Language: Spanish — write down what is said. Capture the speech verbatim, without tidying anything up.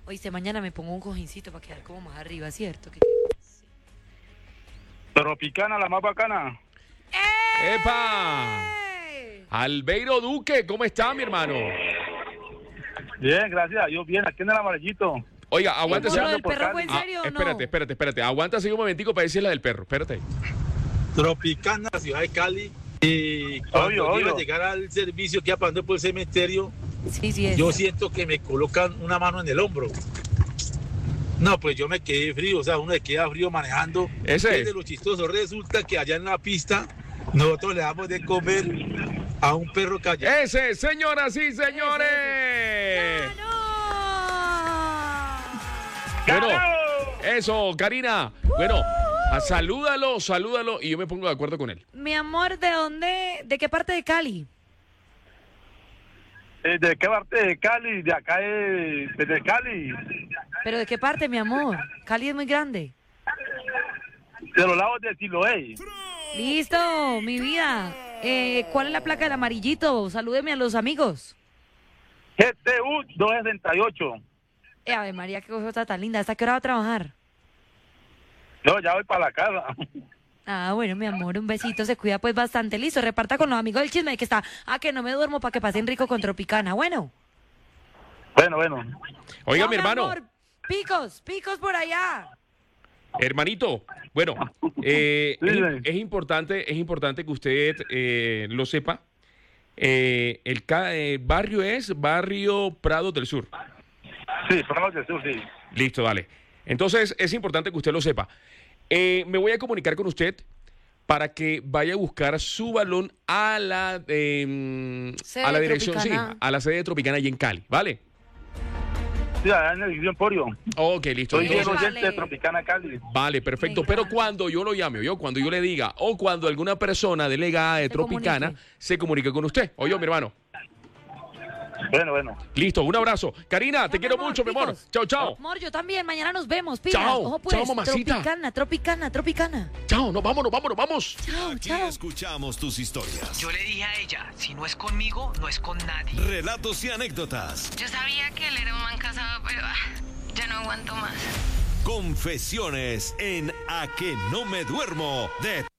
Oíste, mañana me pongo un cojincito para quedar como más arriba, ¿cierto? ¿Qué- Tropicana, la más bacana. ¡Epa! Albeiro Duque, ¿cómo está, mi hermano? Bien, gracias a Dios, bien, aquí en el amarillito. Oiga, aguántese. ¿Lo del por perro fue Cali. en Ah, serio o no? espérate, espérate, espérate. Aguántase un momentico para decir la del perro. Espérate. Tropicana, la ciudad de Cali. Y cuando Obvio, yo iba obvio. a llegar al servicio que iba pasando por el cementerio, Sí, sí es. yo siento que me colocan una mano en el hombro. No, pues yo me quedé frío, o sea, uno se queda frío manejando. Ese. Es de lo chistoso. Resulta que allá en la pista nosotros le damos de comer a un perro callejero. Ese, señoras y señores. Bueno, eso, Karina. Bueno, a- salúdalo, salúdalo y yo me pongo de acuerdo con él. Mi amor, ¿de dónde? ¿De qué parte de Cali? Eh, ¿De qué parte de Cali? De acá, de, de Cali. ¿Pero de qué parte, mi amor? Cali es muy grande. De los lados de Siloé. Listo, mi vida. Eh, ¿Cuál es la placa del amarillito? Salúdeme a los amigos. G T U doscientos sesenta y ocho. Eh, Ave María, qué cosa tan linda. ¿Hasta qué hora va a trabajar? No, ya voy para la casa. Ah, bueno, mi amor, un besito. Se cuida pues bastante. Listo, reparta con los amigos del chisme que está. Ah, que no me duermo para que pasen rico con Tropicana. Bueno. Bueno, bueno. Oiga, No, mi hermano, amor, picos, picos por allá. hermanito, bueno, eh, Sí, es, sí. es importante, es importante que usted eh, lo sepa. Eh, el ca- eh, barrio es Barrio Prado del Sur. Sí, Prado del Sur, sí. Listo, dale. Entonces, es importante que usted lo sepa. Eh, me voy a comunicar con usted para que vaya a buscar su balón a la, eh, Sede a la dirección, sí, Tropicana. a la sede de Tropicana allí en Cali, ¿vale? Sí, allá en el Edificio Emporio. Ok, listo. Soy bien Entonces, Vale. oyente de Tropicana Cali. vale, perfecto. Me Pero encanta. cuando yo lo llame, yo, cuando yo le diga, o cuando alguna persona delegada de Se Tropicana comunique. se comunique con usted. Oye, mi hermano. Bueno, bueno. Listo, un abrazo. Karina, te Chao, quiero mi amor, mucho, mi amor. picos. Chao, chao. Amor, yo también. Mañana nos vemos. Pilas. Chao, Ojo, pues. chao, mamacita. Tropicana, tropicana, tropicana. Chao, no, vámonos, vámonos, vamos. Chao, Aquí chao. escuchamos tus historias. Yo le dije a ella, si no es conmigo, no es con nadie. Relatos y anécdotas. Yo sabía que él era un man casado, pero ah, ya no aguanto más. Confesiones en A que no me duermo de